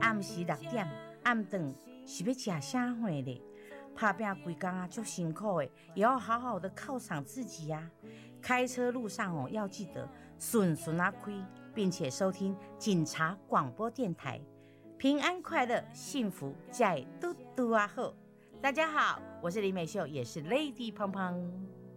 暗时6点，暗顿是要吃啥货咧？打拼规工啊，足辛苦的，也要好好的犒赏自己呀、开车路上哦，要记得顺顺啊开，并且收听警察广播电台，平安快乐，幸福在嘟嘟啊好。大家好，我是李美秀，也是 Lady 胖胖。